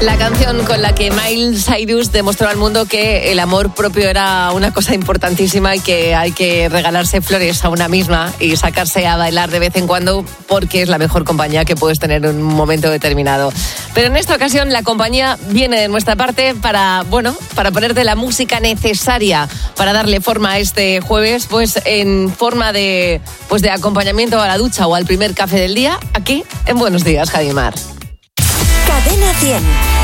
La canción con la que Miley Cyrus demostró al mundo que el amor propio era una cosa importantísima y que hay que regalarse flores a una misma y sacarse a bailar de vez en cuando porque es la mejor compañía que puedes tener en un momento determinado. Pero en esta ocasión la compañía viene de nuestra parte para ponerte la música necesaria para darle forma a este jueves, pues en forma de acompañamiento a la ducha o al primer café del día, aquí en Buenos Días, Javi Mar. Cadena 100.